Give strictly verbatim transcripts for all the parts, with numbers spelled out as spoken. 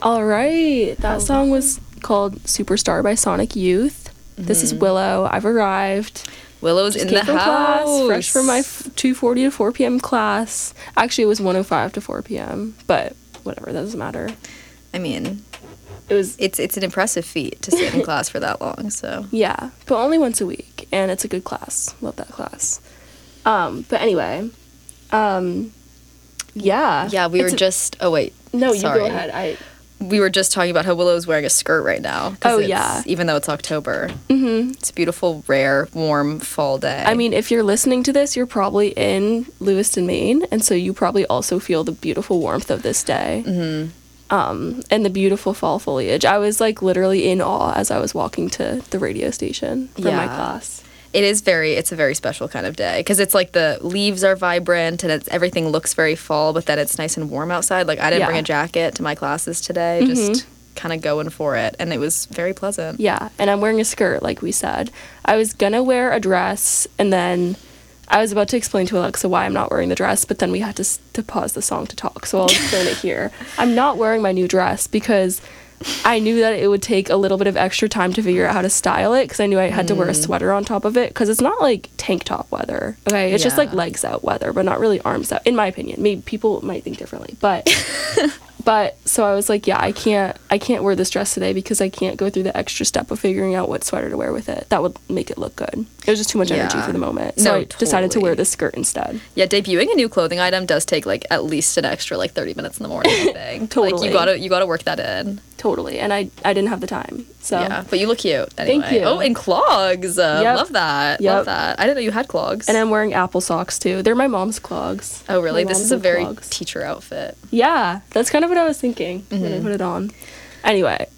All right. That Oh. song was called Superstar by Sonic Youth. Mm-hmm. This is Willow. I've arrived. Willow's Just in came the from house. Class, fresh from my f- two forty to four p.m. class. Actually, it was one oh five to four p.m., but whatever, that doesn't matter. I mean, It was... it's it's an impressive feat to sit in class for that long, so. Yeah, but only once a week, and it's a good class. Love that class. Um, but anyway, um, yeah. Yeah, we were It's a- just, oh wait. No, sorry. you go ahead. I... We were just talking about how Willow's wearing a skirt right now. 'Cause Oh, it's- yeah. Even though it's October. Mm-hmm. It's a beautiful, rare, warm fall day. I mean, if you're listening to this, you're probably in Lewiston, Maine, and so you probably also feel the beautiful warmth of this day. Mm-hmm. Um, and the beautiful fall foliage. I was, like, literally in awe as I was walking to the radio station from my Yeah. class. It is very, it's a very special kind of day because it's like the leaves are vibrant and it's, everything looks very fall, but then it's nice and warm outside. Like I didn't Yeah. bring a jacket to my classes today, just kind of going for it. And it was very pleasant. Yeah, and I'm wearing a skirt, like we said. I was gonna wear a dress, and then I was about to explain to Alexa why I'm not wearing the dress, but then we had to, s- to pause the song to talk, so I'll explain it here. I'm not wearing my new dress because I knew that it would take a little bit of extra time to figure out how to style it, because I knew I had to wear a sweater on top of it, because it's not like tank top weather, okay? It's just Yeah. like legs out weather, but not really arms out, in my opinion. Maybe people might think differently, but... But so I was like, yeah, I can't I can't wear this dress today because I can't go through the extra step of figuring out what sweater to wear with it. That would make it look good. It was just too much energy Yeah. for the moment. So No, I decided to wear totally. this skirt instead. Yeah, debuting a new clothing item does take like at least an extra like thirty minutes in the morning, I think. Like Totally. you gotta, you gotta work that in. Totally. And I, I didn't have the time. So Yeah, but you look cute anyway. you. Oh, and clogs. Uh, Yep. Love that. Yep. Love that. I didn't know you had clogs. and I'm wearing Apple socks too. They're my mom's clogs. oh, really? My This mom's is a old very clogs. teacher outfit. Yeah, that's kind of what I was thinking when Mm-hmm. I put it on. Anyway.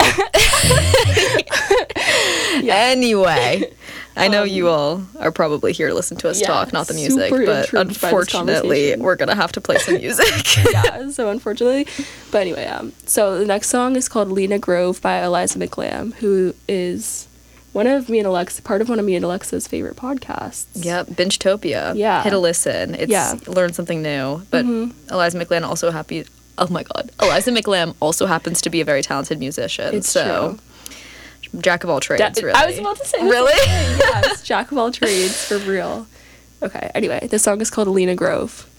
Yeah. Anyway, I know you all are probably here to listen to us yeah, talk, not the music, super but intrigued by this unfortunately, conversation. we're gonna have to play some music. Yeah, so unfortunately. But anyway, um, so the next song is called Lena Grove by Eliza McLam, who is one of me and Alexa, part of one of me and Alexa's favorite podcasts. Yep, Bingetopia. Yeah. Hit a listen. It's Yeah. learn something new. But Eliza McLam also happy. Oh my God, Eliza McLam also happens to be a very talented musician. It's so jack of all trades. Da- really. I was about to say the Really? same thing. Yes, jack of all trades for real. Okay, anyway, this song is called Lena Grove.